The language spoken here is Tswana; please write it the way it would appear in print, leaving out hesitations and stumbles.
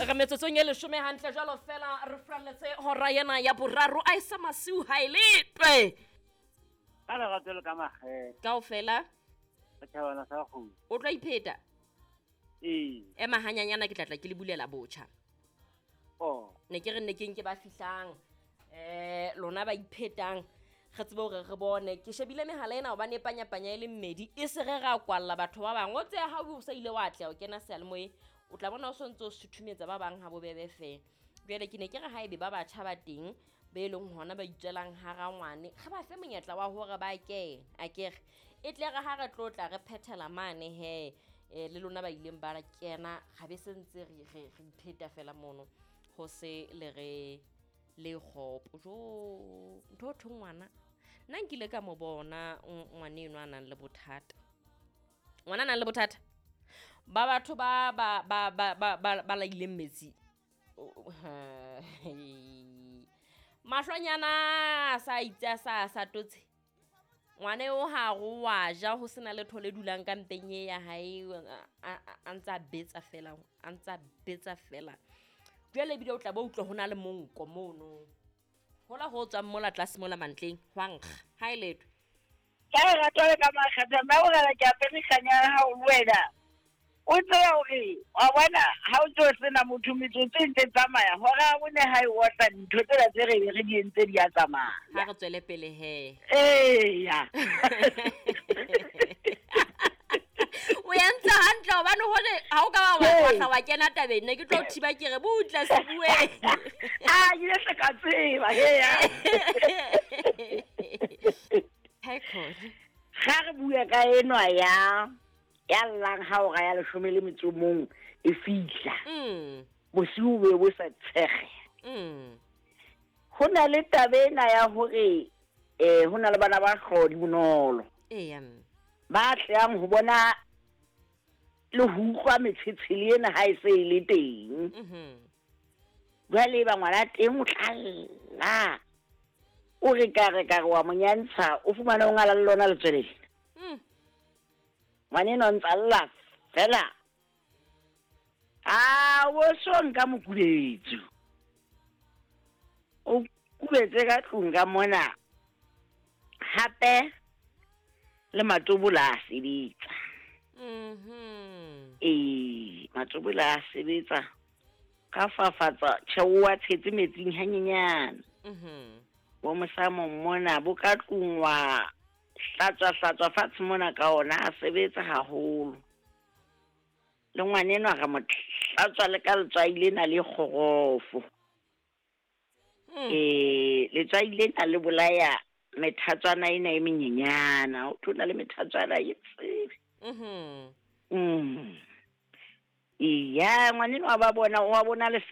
re metsotsong e 10 hantle jalo fela re fralletse hora yena ya boraro a isa masiu ha iletwe Ala ga tselo ka mage. kaofela Ba thabana sa go. o tla ipheta ema hanyanyana ke tlatla ke le bulela botjha Oh. ne ke re nne ke ba fihlang lona ba iphetang re tsebe hore re bone ke shebile mehala ena ho ba nepanyapanya e le mmedi e se re ra kwalla batho ba bang o tse ha o sa ile wa tla o kena sealemoe o tla bona o sontse o suthumetsa ba bang ha bobebe fe jwale ke ne ke re ha ebe ba batjha ba teng be leng hona ba itselang hara ngwane ga ba fe monyetla wa hore ba ke akere e tle re ha re tlotla re phethela mane he le lona ba ileng ba kena ga be sentse re ipheta fela mono ho se le re le khopo jo ntho thongwana nna nkile ka mo bona ngwane eno a nang le bothata ngwana nang le bothata ba batho ba la ile metsi mahlonyana sa itsa sa totse ngwane o ha go wa ja ho sena le thole dulang ka mpeng ya hae a ntsa betsa fela jwale bile o tla ba utlwa hona le monko mono hola ho tswa mola tlase mola mantleng hwankga ha iletwe ka ga tole ka makgetha ba o gala ke aperikanya ha o wena o tsaya hore wa bona ha o tlo sena motho metsotso e ntse tsamaya hora o ne ha e wotla ntho tsela tse re di entse di a tsamaya ha re tswele pele he ya o yantsa hantle hobane hore ha o ka wa wa kena tabeng ne ke tlo thiba ke re butla se bue ile se ka tseba he ya ga re bua ka enwa ya llang ha o ga ya 11 e fihla bosiu be bo sa tshege ho na le tabena ya hore ho na le bana ba hlodi bonolo ba tlang ho bona le ho utlwa metshitshile ena ha e se e le teng jwale ba ngwana teng o tlalla o re ka wa monyantsha o fumana o ngala le lona letswelele ngwane no ntsalla fela wo so nka mokuletso o kubetse ka tlung ka mona hape le matobola a sebetsa matobola a sebetsa ka fafatsa tšheoa tshetse metsing hanyenyana bo mosamong mona bo ka tlung wa hlatswa fatshe mona ka ona a sebetsa haholo le ngwaneno ga mo hlatswa le ka letswai lena le kgorofo letswai lena le bolaya methatswana ena e menyenyana o thona le methatswana e tsebe ngwaneno wa ba bona le